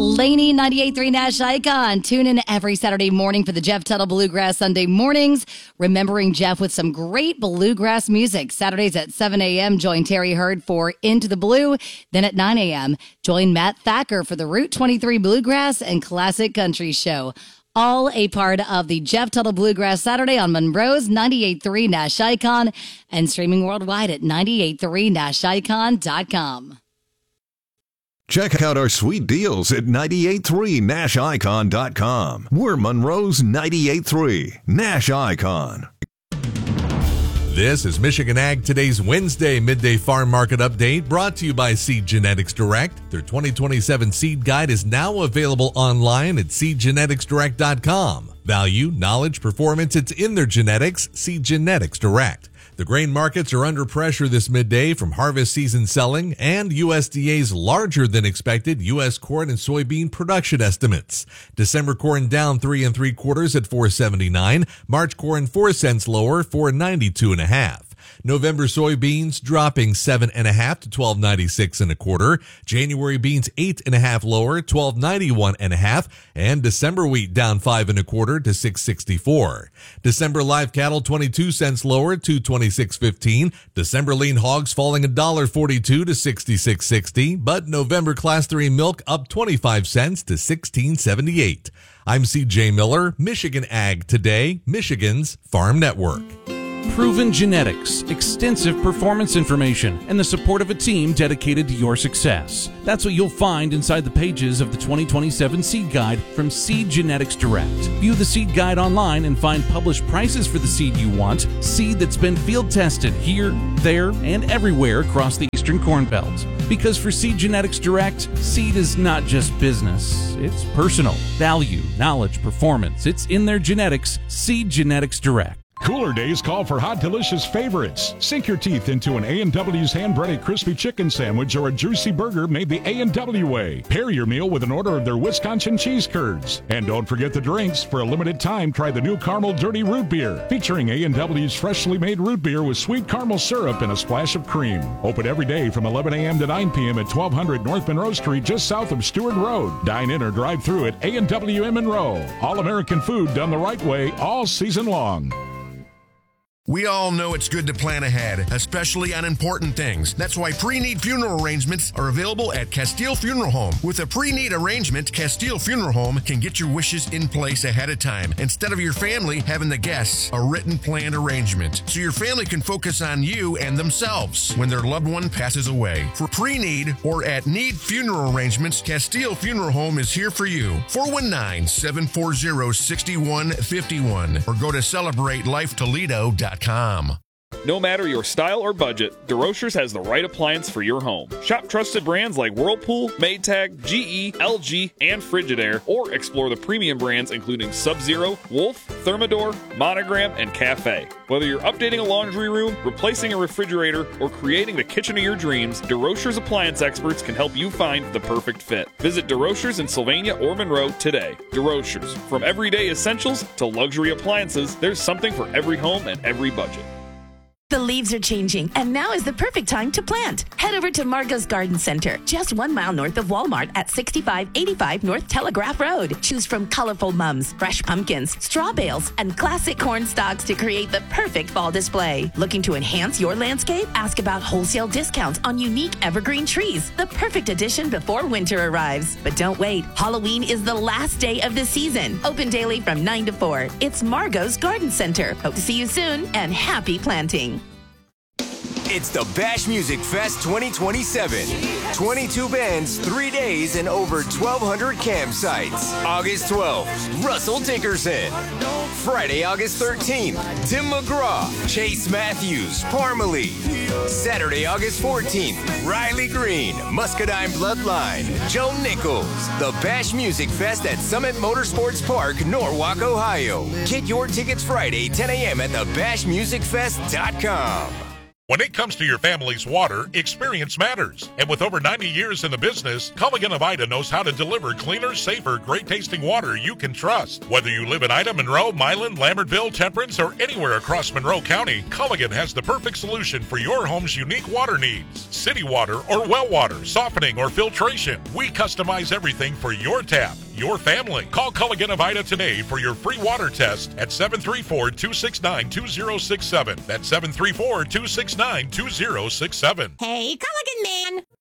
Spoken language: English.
Laney, 98.3 Nash Icon. Tune in every Saturday morning for the Jeff Tuttle Bluegrass Sunday mornings. Remembering Jeff with some great bluegrass music. Saturdays at 7 a.m., join Terry Hurd for Into the Blue. Then at 9 a.m., join Matt Thacker for the Route 23 Bluegrass and Classic Country Show. All a part of the Jeff Tuttle Bluegrass Saturday on Monroe's 98.3 Nash Icon and streaming worldwide at 983nashicon.com. Check out our sweet deals at 983nashicon.com. We're Monroe's 98.3 Nash Icon. This is Michigan Ag Today's Wednesday Midday Farm Market Update, brought to you by Seed Genetics Direct. Their 2027 seed guide is now available online at seedgeneticsdirect.com. Value, knowledge, performance, it's in their genetics. Seed Genetics Direct. The grain markets are under pressure this midday from harvest season selling and USDA's larger than expected U.S. corn and soybean production estimates. December corn down 3 3/4 at $4.79. March corn 4 cents lower, $4.92.5. November soybeans dropping 7.5 to $12.96 1/4. January beans 8.5 lower, $12.91.5, and December wheat down 5 1/4 to $6.64. December live cattle 22 cents lower, $2.26.15. December lean hogs falling $1.42 to $66.60, but November class 3 milk up 25 cents to $16.78. I'm C.J. Miller, Michigan Ag Today, Michigan's Farm Network. Proven genetics, extensive performance information, and the support of a team dedicated to your success. That's what you'll find inside the pages of the 2027 Seed Guide from Seed Genetics Direct. View the Seed Guide online and find published prices for the seed you want, seed that's been field tested here, there, and everywhere across the Eastern Corn Belt. Because for Seed Genetics Direct, seed is not just business, it's personal. Value, knowledge, performance, it's in their genetics. Seed Genetics Direct. Cooler days call for hot, delicious favorites. Sink your teeth into an A&W's hand-breaded crispy chicken sandwich or a juicy burger made the A&W way. Pair your meal with an order of their Wisconsin cheese curds. And don't forget the drinks. For a limited time, try the new Caramel Dirty Root Beer, featuring A&W's freshly made root beer with sweet caramel syrup and a splash of cream. Open every day from 11 a.m. to 9 p.m. at 1200 North Monroe Street, just south of Stewart Road. Dine in or drive through at A&W in Monroe. All-American food done the right way all season long. We all know it's good to plan ahead, especially on important things. That's why pre-need funeral arrangements are available at Castile Funeral Home. With a pre-need arrangement, Castile Funeral Home can get your wishes in place ahead of time, instead of your family having the guests a written planned arrangement, so your family can focus on you and themselves when their loved one passes away. For pre-need or at need funeral arrangements, Castile Funeral Home is here for you. 419-740-6151 or go to CelebrateLifeToledo.com. No matter your style or budget, DeRochers has the right appliance for your home. Shop trusted brands like Whirlpool, Maytag, GE, LG, and Frigidaire, or explore the premium brands including Sub-Zero, Wolf, Thermador, Monogram, and Cafe. Whether you're updating a laundry room, replacing a refrigerator, or creating the kitchen of your dreams, DeRochers appliance experts can help you find the perfect fit. Visit DeRochers in Sylvania or Monroe today. DeRochers, from everyday essentials to luxury appliances, there's something for every home and every budget. The leaves are changing, and now is the perfect time to plant. Head over to Margot's Garden Center, just 1 mile north of Walmart at 6585 North Telegraph Road. Choose from colorful mums, fresh pumpkins, straw bales, and classic corn stalks to create the perfect fall display. Looking to enhance your landscape? Ask about wholesale discounts on unique evergreen trees, the perfect addition before winter arrives. But don't wait. Halloween is the last day of the season. Open daily from 9 to 4. It's Margot's Garden Center. Hope to see you soon, and happy planting. It's the Bash Music Fest 2027. 22 bands, 3 days, and over 1,200 campsites. August 12th, Russell Dickerson. Friday, August 13th, Tim McGraw, Chase Matthews, Parmalee. Saturday, August 14th, Riley Green, Muscadine Bloodline, Joe Nichols. The Bash Music Fest at Summit Motorsports Park, Norwalk, Ohio. Get your tickets Friday, 10 a.m. at thebashmusicfest.com. When it comes to your family's water, experience matters. And with over 90 years in the business, Culligan of Ida knows how to deliver cleaner, safer, great-tasting water you can trust. Whether you live in Ida, Monroe, Milan, Lambertville, Temperance, or anywhere across Monroe County, Culligan has the perfect solution for your home's unique water needs. City water or well water, softening or filtration. We customize everything for your tap, your family. Call Culligan of Ida today for your free water test at 734-269-2067. That's 734-269-2067. Hey, Culligan man!